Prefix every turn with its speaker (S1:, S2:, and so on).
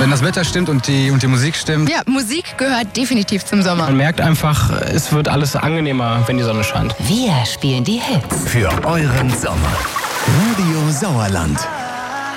S1: Wenn das Wetter stimmt und die Musik stimmt.
S2: Ja, Musik gehört definitiv zum Sommer.
S3: Man merkt einfach, es wird alles angenehmer, wenn die Sonne scheint.
S4: Wir spielen die Hits.
S5: Für euren Sommer. Radio Sauerland.